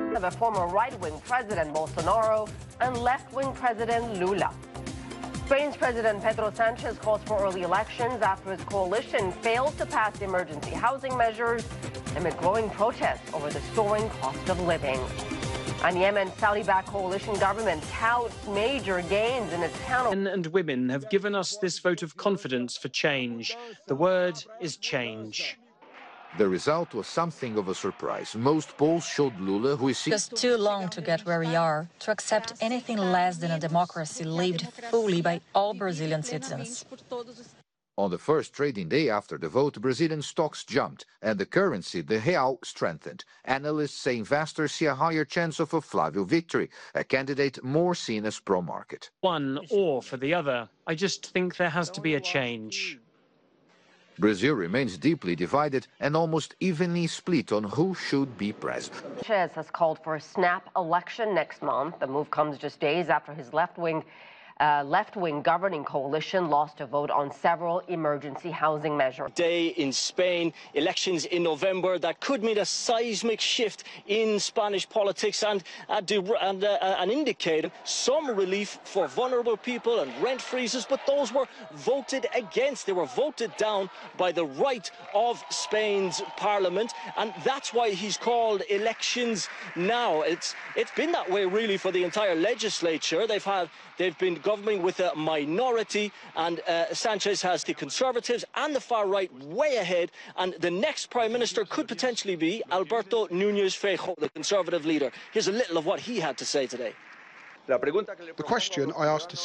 of a former right-wing President Bolsonaro and left-wing President Lula. Spain's President Pedro Sanchez calls for early elections after his coalition failed to pass emergency housing measures amid growing protests over the soaring cost of living. And Yemen's Saudi-backed coalition government touts major gains in its counter. Men and women have given us this vote of confidence for change. The word is change. The result was something of a surprise. Most polls showed Lula, who is... Just too long to get where we are, to accept anything less than a democracy lived fully by all Brazilian citizens. On the first trading day after the vote, Brazilian stocks jumped and the currency, the real, strengthened. Analysts say investors see a higher chance of a Flávio victory, a candidate more seen as pro-market. One or for the other. I just think there has to be a change. Brazil remains deeply divided and almost evenly split on who should be president. Sanchez has called for a snap election next month. The move comes just days after his left-wing governing coalition lost a vote on several emergency housing measures. Day in Spain, elections in November that could mean a seismic shift in Spanish politics and indicate some relief for vulnerable people and rent freezes, but those were voted against. They were voted down by the right of Spain's parliament, and that's why he's called elections now. It's been that way really for the entire legislature. They've been governing with a minority, and Sanchez has the Conservatives and the far right way ahead, and the next Prime Minister could potentially be Alberto Núñez Feijóo, the Conservative leader. Here's a little of what he had to say today. The question I asked to